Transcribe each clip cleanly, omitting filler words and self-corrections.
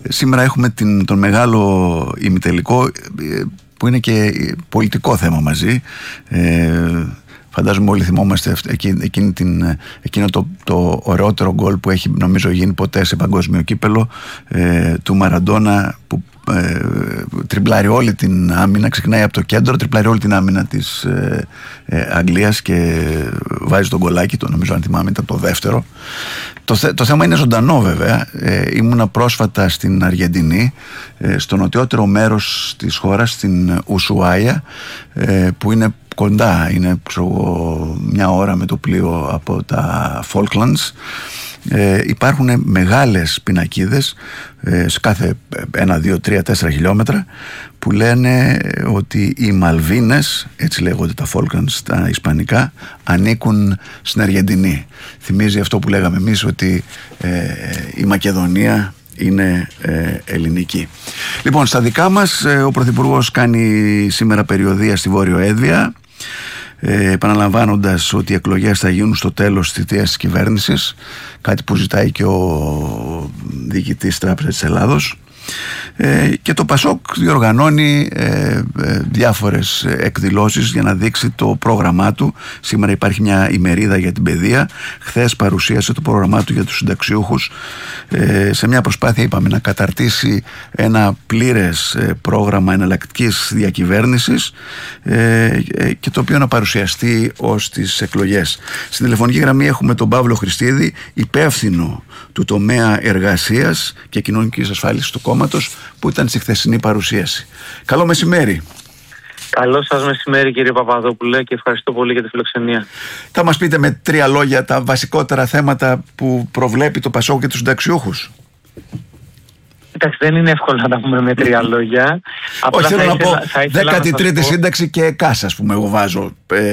Σήμερα έχουμε τον μεγάλο ημιτελικό που είναι και πολιτικό θέμα μαζί. Φαντάζομαι όλοι θυμόμαστε εκείνο το ωραιότερο γκολ που έχει νομίζω γίνει ποτέ σε παγκόσμιο κύπελο, του Μαραντόνα, που τριμπλάρει όλη την άμυνα, ξεκινάει από το κέντρο, τριπλάρει όλη την άμυνα της Αγγλίας και βάζει τον γκολάκι, νομίζω αν θυμάμαι ήταν το δεύτερο. Το θέμα είναι ζωντανό βέβαια. Ήμουνα πρόσφατα στην Αργεντινή, στο νοτιότερο μέρος της χώρας, στην Ουσουάια, που είναι κοντά, είναι μια ώρα με το πλοίο από τα Falklands. Υπάρχουν μεγάλες πινακίδες σε κάθε 1, 2, 3, 4 χιλιόμετρα που λένε ότι οι Μαλβίνες, έτσι λέγονται τα Falklands στα ισπανικά, ανήκουν στην Αργεντινή. Θυμίζει αυτό που λέγαμε εμείς, ότι η Μακεδονία είναι ελληνική. Λοιπόν, στα δικά μας, ο Πρωθυπουργός κάνει σήμερα περιοδεία στη Βόρειο Έδβια, επαναλαμβάνοντας ότι οι εκλογές θα γίνουν στο τέλος της θητείας της κυβέρνησης, κάτι που ζητάει και ο διοικητής Τράπεζας της Ελλάδος. Και το ΠΑΣΟΚ διοργανώνει διάφορες εκδηλώσεις για να δείξει το πρόγραμμά του. Σήμερα υπάρχει μια ημερίδα για την παιδεία. Χθες παρουσίασε το πρόγραμμά του για τους συνταξιούχους, σε μια προσπάθεια, είπαμε, να καταρτήσει ένα πλήρες πρόγραμμα εναλλακτικής διακυβέρνησης, και το οποίο να παρουσιαστεί ως τις εκλογές. Στην τηλεφωνική γραμμή έχουμε τον Παύλο Χριστίδη, υπεύθυνο του τομέα εργασίας και κοινωνικής ασφάλισης του κόμματος, που ήταν στη χθεσινή παρουσίαση. Καλό μεσημέρι. Καλό σας μεσημέρι, κύριε Παπαδόπουλε, και ευχαριστώ πολύ για τη φιλοξενία. Θα μας πείτε με 3 λόγια τα βασικότερα θέματα που προβλέπει το ΠΑΣΟΚ και τους συνταξιούχους? Εντάξει, δεν είναι εύκολο να τα πούμε με 3 λόγια. Όχι, θέλω να πω 13η σύνταξη και ΕΚΑΣ, ας πούμε, εγώ βάζω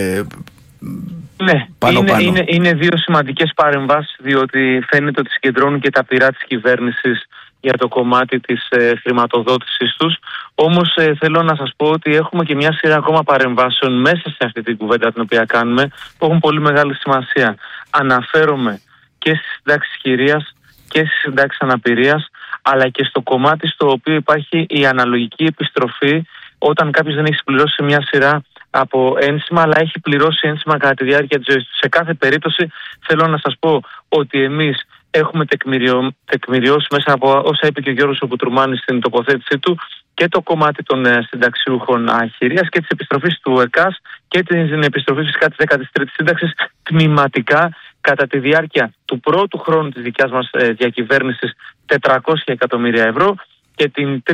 ναι, πάνω. Είναι 2 σημαντικές παρεμβάσεις, διότι φαίνεται ότι συγκεντρώνουν και τα πειρά της κυβέρνησης για το κομμάτι της χρηματοδότησης τους. Όμως θέλω να σας πω ότι έχουμε και μια σειρά ακόμα παρεμβάσεων μέσα σε αυτή την κουβέντα την οποία κάνουμε, που έχουν πολύ μεγάλη σημασία. Αναφέρομαι και στις συντάξεις χειρίας και στις συντάξεις αναπηρίας, αλλά και στο κομμάτι στο οποίο υπάρχει η αναλογική επιστροφή όταν κάποιος δεν έχει συμπληρώσει μια σειρά από ένσημα, αλλά έχει πληρώσει ένσημα κατά τη διάρκεια της ζωής του. Σε κάθε περίπτωση θέλω να σας πω ότι εμείς έχουμε τεκμηριώσει μέσα από όσα είπε και ο Γιώργος Μπουτρουμάνης στην τοποθέτησή του, και το κομμάτι των συνταξιούχων αχειρίας και της επιστροφής του ΕΚΑΣ και την επιστροφή φυσικά της 13ης σύνταξης τμηματικά κατά τη διάρκεια του πρώτου χρόνου της δικιάς μας διακυβέρνησης, 400 εκατομμύρια ευρώ, και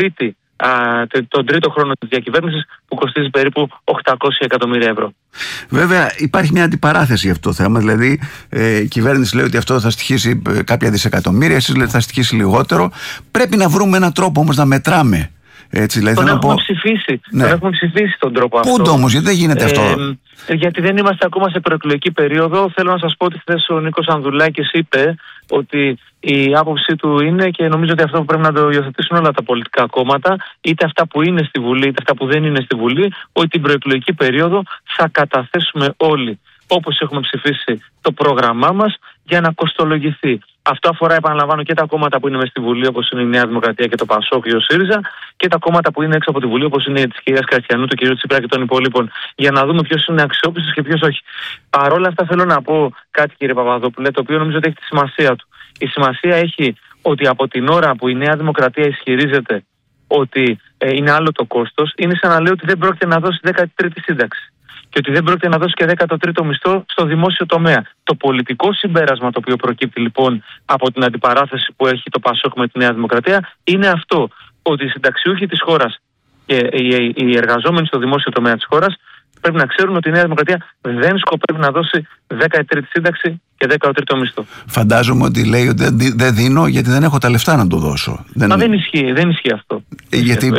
τον τρίτο χρόνο της διακυβέρνησης που κοστίζει περίπου 800 εκατομμύρια ευρώ. Βέβαια υπάρχει μια αντιπαράθεση για αυτό το θέμα. Δηλαδή η κυβέρνηση λέει ότι αυτό θα στοιχήσει κάποια δισεκατομμύρια, εσείς λέτε θα στοιχήσει λιγότερο. Πρέπει να βρούμε έναν τρόπο όμως να μετράμε. Έτσι, δηλαδή, τον έχουμε ψηφίσει. Ναι. Τον έχουμε ψηφίσει τον τρόπο αυτό. Πού όμως, γιατί δεν γίνεται αυτό? Γιατί δεν είμαστε ακόμα σε προεκλογική περίοδο. Θέλω να σας πω ότι χθες ο Νίκος Ανδουλάκης είπε ότι η άποψή του είναι, και νομίζω ότι αυτό που πρέπει να το υιοθετήσουν όλα τα πολιτικά κόμματα, είτε αυτά που είναι στη Βουλή είτε αυτά που δεν είναι στη Βουλή, ότι την προεκλογική περίοδο θα καταθέσουμε όλοι, όπως έχουμε ψηφίσει, το πρόγραμμά μας για να κοστολογηθεί. Αυτό αφορά, επαναλαμβάνω, και τα κόμματα που είναι μέσα στη Βουλή, όπως είναι η Νέα Δημοκρατία και το ΠΑΣΟΚ και ο ΣΥΡΙΖΑ, και τα κόμματα που είναι έξω από τη Βουλή, όπως είναι της κυρίας Καστιανού, του κυρίου Τσίπρα και των υπολείπων, για να δούμε ποιος είναι αξιόπιστος και ποιος όχι. Παρόλα αυτά, θέλω να πω κάτι, κύριε Παπαδόπουλε, το οποίο νομίζω ότι έχει τη σημασία του. Η σημασία έχει ότι από την ώρα που η Νέα Δημοκρατία ισχυρίζεται ότι είναι άλλο το κόστος, είναι σαν να λέει ότι δεν πρόκειται να δώσει 13η σύνταξη και ότι δεν πρόκειται να δώσει και 13ο μισθό στο δημόσιο τομέα. Το πολιτικό συμπέρασμα το οποίο προκύπτει λοιπόν από την αντιπαράθεση που έχει το ΠΑΣΟΚ με τη Νέα Δημοκρατία είναι αυτό, ότι οι συνταξιούχοι της χώρας και οι εργαζόμενοι στο δημόσιο τομέα της χώρας πρέπει να ξέρουν ότι η Νέα Δημοκρατία δεν σκοπεύει να δώσει 13η σύνταξη και 13ο μισθό. Φαντάζομαι ότι λέει ότι δεν δίνω γιατί δεν έχω τα λεφτά να το δώσω. Μα δεν ισχύει αυτό. Γιατί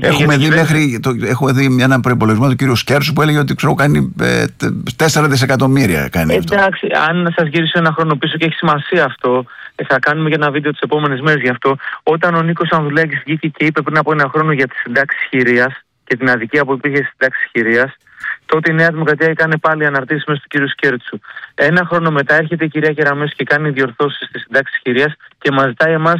έχουμε δει ένα προϋπολογισμό του κύριου Σκέρσου που έλεγε ότι κάνει 4 δισεκατομμύρια. Εντάξει, αν σας γυρίσω ένα χρόνο πίσω, και έχει σημασία αυτό, θα κάνουμε και ένα βίντεο τις επόμενες μέρες γι' αυτό. Όταν ο Νίκος Ανδουλάκης βγήκε και είπε πριν από ένα χρόνο για τις συντάξεις χειρίας και την αδικία που υπήρχε στις συντάξεις χειρίας, τότε η Νέα Δημοκρατία έκανε πάλι αναρτήσεις μέσα του κύριου Σκέρτσου. Ένα χρόνο μετά έρχεται η κυρία Κεραμέως και κάνει διορθώσεις στις συντάξεις χειρίας και μας ζητάει εμάς